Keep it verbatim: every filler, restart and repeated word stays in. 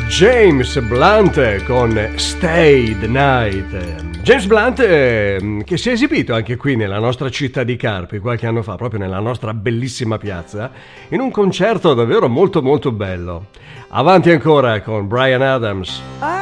James Blunt con Stay the Night. James Blunt eh, che si è esibito anche qui nella nostra città di Carpi qualche anno fa, proprio nella nostra bellissima piazza, in un concerto davvero molto molto bello. Avanti ancora con Bryan Adams.